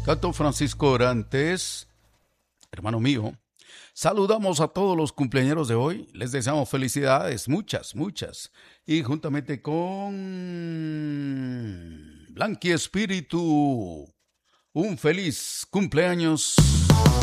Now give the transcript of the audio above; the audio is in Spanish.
Canto Francisco Orantes, hermano mío. Saludamos a todos los cumpleañeros de hoy. Les deseamos felicidades, muchas, muchas. Y juntamente con Blanqui Espíritu, un feliz cumpleaños